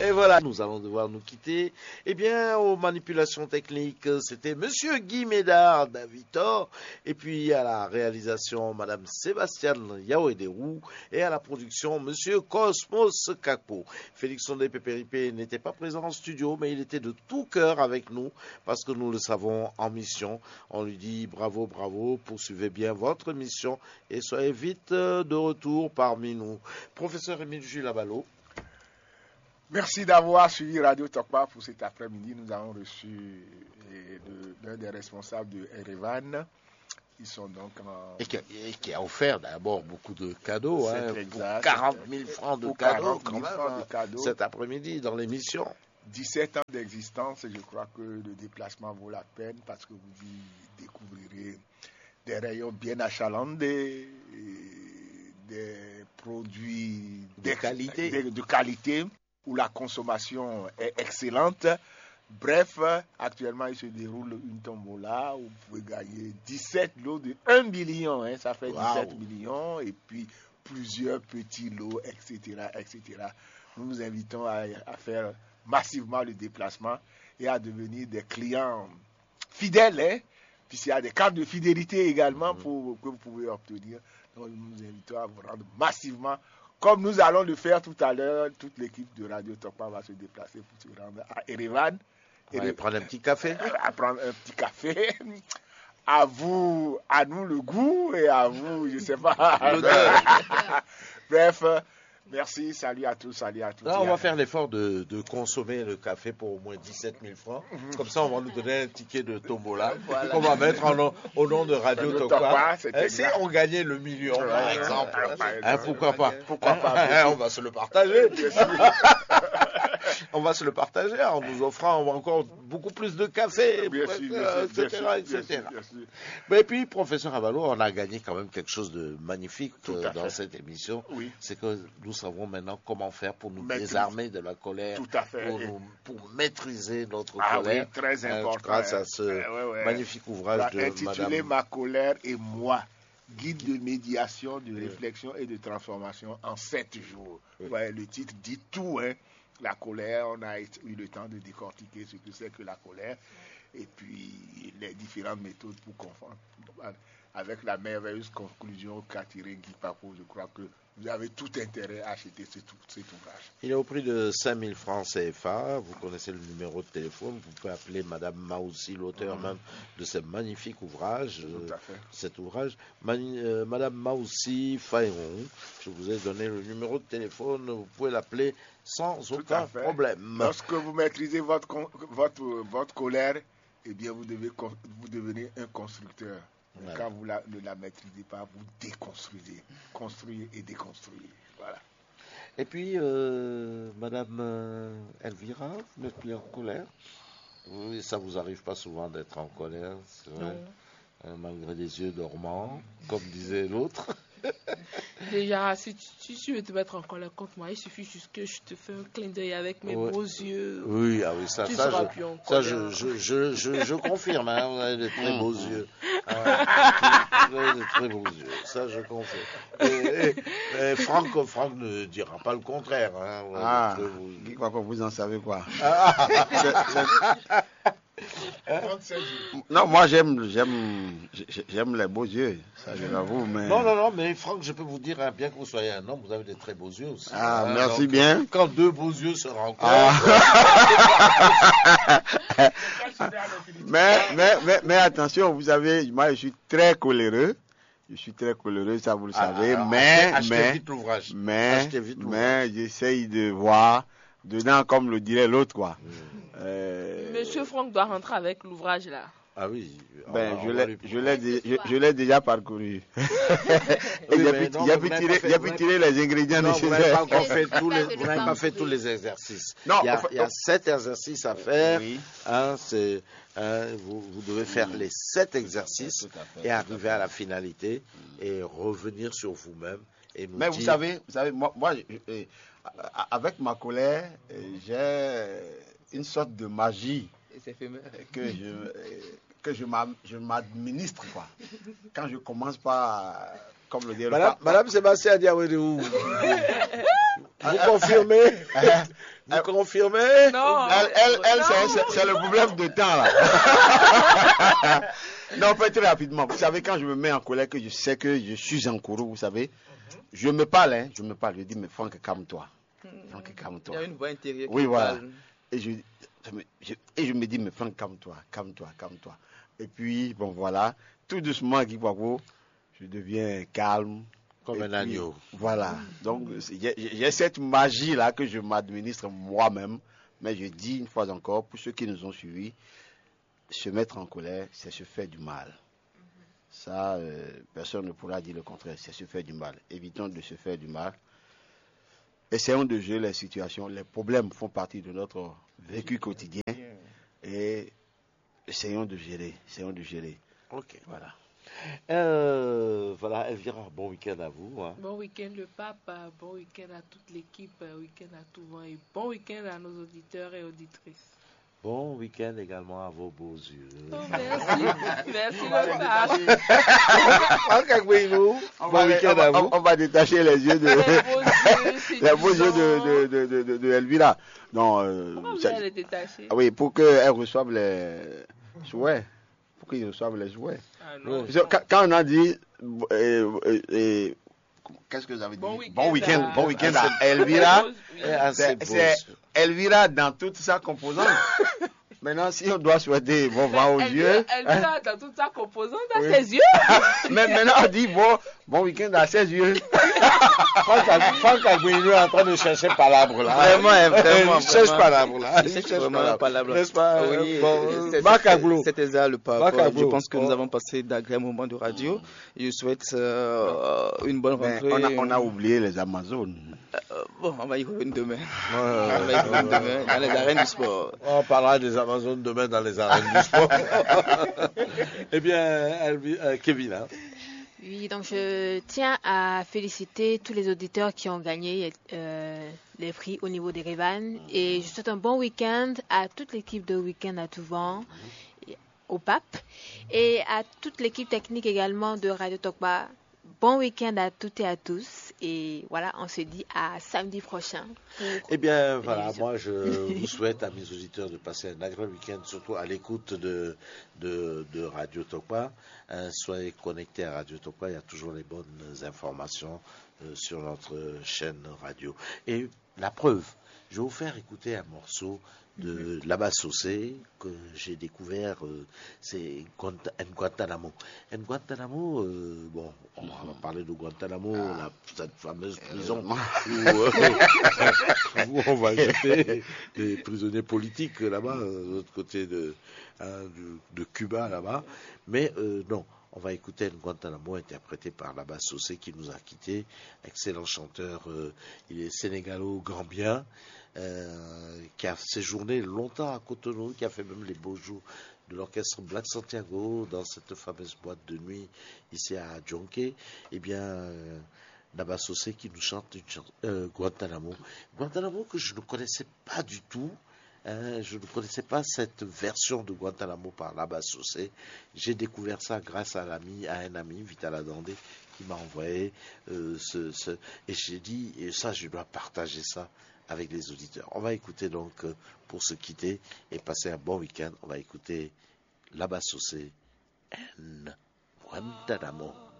Et voilà, nous allons devoir nous quitter. Eh bien, aux manipulations techniques, c'était Monsieur Guy Médard d'Avitor, et puis à la réalisation, Madame Sébastiane Yaouéderou, et à la production, Monsieur Cosmos Kakpo. Félix Sondé Pépéripé n'était pas présent en studio, mais il était de tout cœur avec nous, parce que nous le savons en mission. On lui dit bravo, bravo, poursuivez bien votre mission, et soyez vite de retour parmi nous. Professeur Émile Jules Abalo. Merci d'avoir suivi Radio Tokpa pour cet après-midi. Nous avons reçu l'un des responsables de Erevan. Ils sont donc et qui a offert d'abord beaucoup de cadeaux, exact, 40 000 francs de cadeaux quand même, cet après-midi dans l'émission. 17 ans d'existence, je crois que le déplacement vaut la peine parce que vous y découvrirez des rayons bien achalandés, des produits de qualité où la consommation est excellente. Bref, actuellement, il se déroule une tombola où vous pouvez gagner 17 lots de 1 million. Ça fait 17 millions et puis plusieurs petits lots, etc. etc. Nous vous invitons à faire massivement le déplacement et à devenir des clients fidèles. Puisqu'il y a des cartes de fidélité également que vous pouvez obtenir. Donc, nous vous invitons à vous rendre massivement. Comme nous allons le faire tout à l'heure, toute l'équipe de Radio Tokpa va se déplacer pour se rendre à Erevan. On va aller prendre un petit café. À prendre un petit café. À vous, à nous le goût et à vous, je ne sais pas. Bref, merci, salut à tous, Là, on va faire l'effort de consommer le café pour au moins 17 000 francs. Comme ça, on va nous donner un ticket de tombola qu'on va mettre au nom de Radio Tokpa. Si on gagnait le million, par exemple, pourquoi pas? On va se le partager. On va se le partager en nous offrant encore beaucoup plus de café, etc. Et puis, professeur Abalo, on a gagné quand même quelque chose de magnifique dans cette émission. Oui. C'est que nous savons maintenant comment faire pour nous désarmer de la colère, pour maîtriser notre colère. Oui, très important. Grâce à ce magnifique ouvrage de intitulé Madame... Ma colère et moi. Guide de médiation, de réflexion et de transformation en 7 jours. Oui. Ouais, le titre dit tout, La colère, on a eu le temps de décortiquer ce que c'est que la colère et puis les différentes méthodes pour confondre. Avec la merveilleuse conclusion qu'a tiré Guy Paco, je crois que vous avez tout intérêt à acheter cet ouvrage. Il est au prix de 5 000 francs CFA. Vous connaissez le numéro de téléphone. Vous pouvez appeler Madame Maoussi, l'auteur même de ce magnifique ouvrage. Cet ouvrage. Madame Maoussi Faïron. Je vous ai donné le numéro de téléphone. Vous pouvez l'appeler sans aucun problème. Lorsque vous maîtrisez votre colère, eh bien vous devenez un constructeur. Voilà. Quand vous ne la maîtrisez pas, vous déconstruisez. Construire et déconstruire. Voilà. Et puis, Madame Elvira, vous n'êtes plus en colère? Oui, ça vous arrive pas souvent d'être en colère, c'est vrai. Malgré des yeux dormants, comme disait l'autre. Déjà, si tu veux te mettre en colère contre moi, il suffit juste que je te fais un clin d'œil avec mes beaux yeux. Oui, ça je confirme, vous avez de très beaux yeux. Vous avez de très beaux yeux, ça je confirme. Et Franck ne dira pas le contraire. Guy Paco, vous en savez quoi? Non, moi j'aime les beaux yeux, ça je l'avoue. Mais... Non, mais Franck, je peux vous dire, bien que vous soyez un homme, vous avez de très beaux yeux aussi. Merci donc, bien. Quand deux beaux yeux se rencontrent. Mais attention, vous savez, moi je suis très coléreux. Ça vous le savez. Achetez vite l'ouvrage. Mais j'essaye de voir dedans, comme le dirait l'autre, quoi. Monsieur Franck doit rentrer avec l'ouvrage là. Ah oui. Je l'ai déjà parcouru. Il y a pu tirer les ingrédients nécessaires. Vous n'avez pas fait tous les exercices. Non, il y a 7 exercices à faire. Oui. Vous devez faire les 7 exercices et arriver à la finalité et revenir sur vous-même. Mais vous savez, moi avec ma colère, j'ai une sorte de magie que je m'administre, quoi. Quand je commence pas, comme le dit Madame Sébastien Diawédou, Vous confirmez? Vous confirmez? Non. C'est le problème de temps, là. Non, pas très rapidement. Vous savez, quand je me mets en colère, que je sais que je suis en courroux, vous savez, je me parle. Je dis, mais Franck, calme-toi. Franck, calme-toi. Il y a une voix intérieure qui Oui, voilà. parle. Et je me dis, mais Franck, calme-toi. Et puis, bon, voilà, tout doucement, je deviens calme. Comme un agneau. Voilà. Donc, j'ai cette magie-là que je m'administre moi-même. Mais je dis une fois encore, pour ceux qui nous ont suivis, se mettre en colère, c'est se faire du mal. Ça, personne ne pourra dire le contraire. C'est se faire du mal. Évitons de se faire du mal. Essayons de gérer les situations. Les problèmes font partie de notre vécu quotidien. Et essayons de gérer. Ok. Voilà. Voilà, Elvira, bon week-end à vous. Hein. Bon week-end le pape, bon week-end à toute l'équipe, week-end à tout vent et bon week-end à nos auditeurs et auditrices. Bon week-end également à vos beaux yeux. Oh, merci le pape. Bon week-end à vous. On va détacher les yeux de Les beaux yeux, de Elvira. Non, comment vous allez les détacher? oui, pour qu'elle reçoive les jouets. Pour qu'ils reçoivent les jouets. Ah, non. Quand on a dit qu'est-ce que vous avez dit? Bon week-end à Elvira. C'est Elvira dans toute sa composante. Maintenant, si on doit souhaiter bon vent aux yeux. Elvira dans toute sa composante à ses yeux. Mais maintenant, on dit bon week-end à ses yeux. Franck Aguilou est en train de chercher palabre là. Vraiment. Il cherche palabre là. Il cherche vraiment palabre. N'est-ce pas? Oui, Bon, c'était ça le pape. Bakaglou. Je pense que nous avons passé d'agréables moments de radio. Je souhaite une bonne rentrée. On a oublié les Amazones. Bon, on va y revenir demain. Dans les arènes du sport. On parlera des Amazones demain dans les arènes du sport. Eh bien, Kevin. Hein. Oui, donc je tiens à féliciter tous les auditeurs qui ont gagné les prix au niveau des Révanes. Et je souhaite un bon week-end à toute l'équipe de Week-end à tout vent, au pape, et à toute l'équipe technique également de Radio Tokba. Bon week-end à toutes et à tous. Et voilà, on se dit à samedi prochain. Eh bien, voilà, moi je vous souhaite à mes auditeurs de passer un agréable week-end, surtout à l'écoute de Radio Tokpa. Soyez connectés à Radio Tokpa, il y a toujours les bonnes informations sur notre chaîne radio. Et la preuve, je vais vous faire écouter un morceau de Labassosé que j'ai découvert, c'est Guantanamo. Guantanamo, bon, on va parler de Guantanamo, cette fameuse prison où on va jeter des prisonniers politiques là-bas, de l'autre côté de Cuba là-bas. Mais non, on va écouter Guantanamo interprété par Labassosé qui nous a quittés, excellent chanteur, il est sénégalo-gambien. Qui a séjourné longtemps à Cotonou, qui a fait même les beaux jours de l'orchestre Black Santiago dans cette fameuse boîte de nuit ici à Djonké. Eh bien, Labassosé qui nous chante Guantanamo. Guantanamo que je ne connaissais pas du tout. Je ne connaissais pas cette version de Guantanamo par Labassosé. J'ai découvert ça grâce à un ami, Vital Adandé, qui m'a envoyé et j'ai dit, et ça je dois partager ça avec les auditeurs. On va écouter donc, pour se quitter et passer un bon week-end, on va écouser Labassosé en Guantanamo.